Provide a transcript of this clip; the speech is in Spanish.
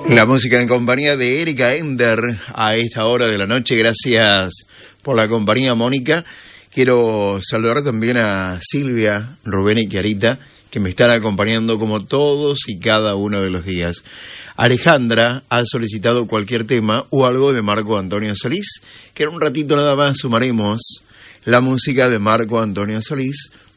La música en compañía de Erika Ender a esta hora de la noche. Gracias por la compañía, Mónica. Quiero saludar también a Silvia, Rubén y Clarita, que me están acompañando como todos y cada uno de los días. Alejandra ha solicitado cualquier tema o algo de Marco Antonio Solís, que en un ratito nada más sumaremos la música de Marco Antonio Solís